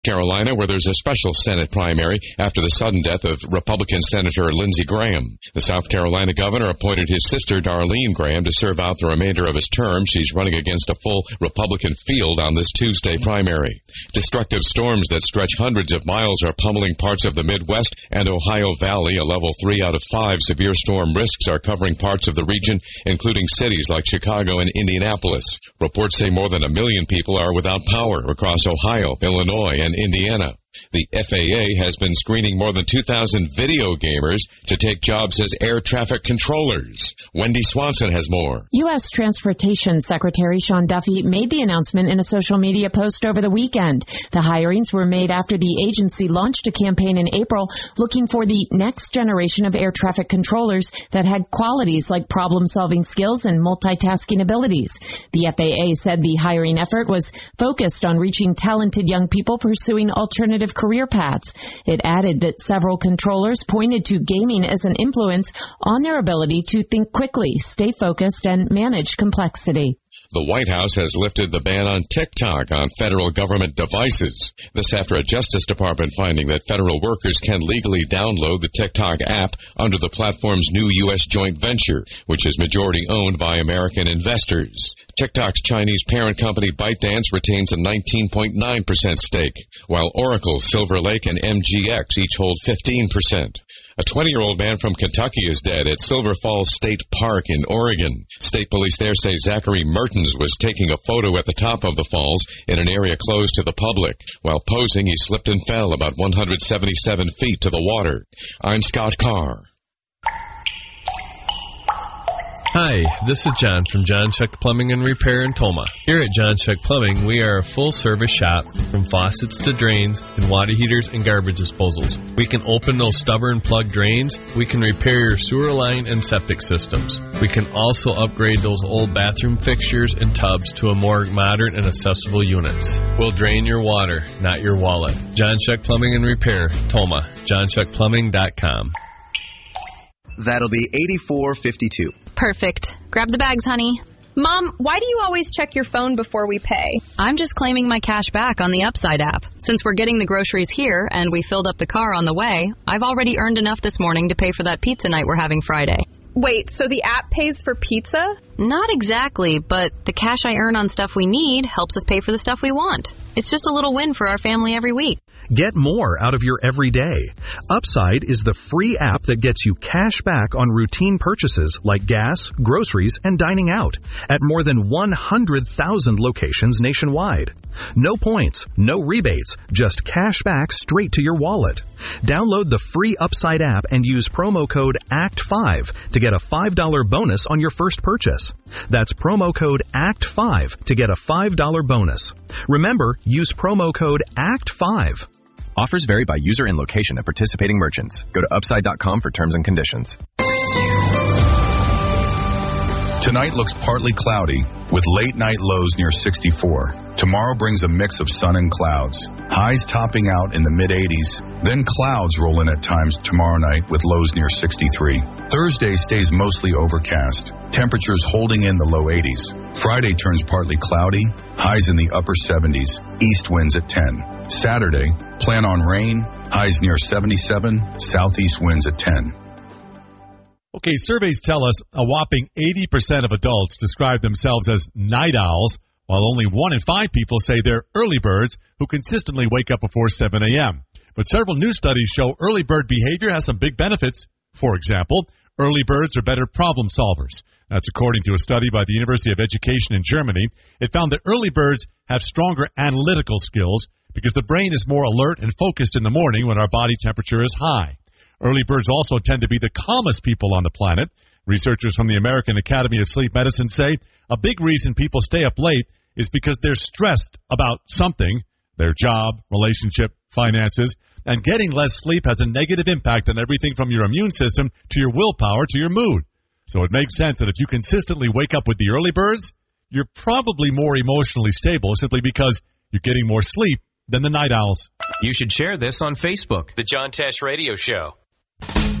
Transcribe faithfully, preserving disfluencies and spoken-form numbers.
Carolina, where there's a special Senate primary after the sudden death of Republican Senator Lindsey Graham. The South Carolina governor appointed his sister Darlene Graham to serve out the remainder of his term. She's running against a full Republican field on this Tuesday primary. Destructive storms that stretch hundreds of miles are pummeling parts of the Midwest and Ohio Valley. A level three out of five severe storm risks are covering parts of the region, including cities like Chicago and Indianapolis. Reports say more than a million people are without power across Ohio, Illinois, and Indiana. The F A A has been screening more than two thousand video gamers to take jobs as air traffic controllers. Wendy Swanson has more. U S Transportation Secretary Sean Duffy made the announcement in a social media post over the weekend. The hirings were made after the agency launched a campaign in April looking for the next generation of air traffic controllers that had qualities like problem-solving skills and multitasking abilities. The F A A said the hiring effort was focused on reaching talented young people pursuing alternative career paths. It added that several controllers pointed to gaming as an influence on their ability to think quickly, stay focused, and manage complexity. The White House has lifted the ban on TikTok on federal government devices. This after a Justice Department finding that federal workers can legally download the TikTok app under the platform's new U S joint venture, which is majority owned by American investors. TikTok's Chinese parent company ByteDance retains a nineteen point nine percent stake, while Oracle, Silver Lake, and M G X each hold fifteen percent. A twenty-year-old man from Kentucky is dead at Silver Falls State Park in Oregon. State police there say Zachary Mertens was taking a photo at the top of the falls in an area closed to the public. While posing, he slipped and fell about one hundred seventy-seven feet to the water. I'm Scott Carr. Hi, this is John from John Chuck Plumbing and Repair in Toma. Here at John Chuck Plumbing, we are a full-service shop from faucets to drains and water heaters and garbage disposals. We can open those stubborn plug drains. We can repair your sewer line and septic systems. We can also upgrade those old bathroom fixtures and tubs to a more modern and accessible units. We'll drain your water, not your wallet. John Chuck Plumbing and Repair, Toma. john chuck plumbing dot com. That'll be eighty-four fifty-two. Perfect. Grab the bags, honey. Mom, why do you always check your phone before we pay? I'm just claiming my cash back on the Upside app. Since we're getting the groceries here and we filled up the car on the way, I've already earned enough this morning to pay for that pizza night we're having Friday. Wait, so the app pays for pizza? Not exactly, but the cash I earn on stuff we need helps us pay for the stuff we want. It's just a little win for our family every week. Get more out of your everyday. Upside is the free app that gets you cash back on routine purchases like gas, groceries, and dining out at more than one hundred thousand locations nationwide. No points, no rebates, just cash back straight to your wallet. Download the free Upside app and use promo code A C T five to get a five dollars bonus on your first purchase. That's promo code A C T five to get a five dollars bonus. Remember, use promo code A C T five. Offers vary by user and location at participating merchants. Go to upside dot com for terms and conditions. Tonight looks partly cloudy, with late-night lows near sixty-four. Tomorrow brings a mix of sun and clouds, highs topping out in the mid-eighties. Then clouds roll in at times tomorrow night with lows near sixty-three. Thursday stays mostly overcast, temperatures holding in the low eighties. Friday turns partly cloudy, highs in the upper seventies, east winds at ten. Saturday, plan on rain, highs near seventy-seven, southeast winds at ten. Okay, surveys tell us a whopping eighty percent of adults describe themselves as night owls, while only one in five people say they're early birds who consistently wake up before seven a.m. But several new studies show early bird behavior has some big benefits. For example, early birds are better problem solvers. That's according to a study by the University of Education in Germany. It found that early birds have stronger analytical skills because the brain is more alert and focused in the morning when our body temperature is high. Early birds also tend to be the calmest people on the planet. Researchers from the American Academy of Sleep Medicine say a big reason people stay up late is because they're stressed about something, their job, relationship, finances, and getting less sleep has a negative impact on everything from your immune system to your willpower to your mood. So it makes sense that if you consistently wake up with the early birds, you're probably more emotionally stable simply because you're getting more sleep than the night owls. You should share this on Facebook. The John Tesh Radio Show.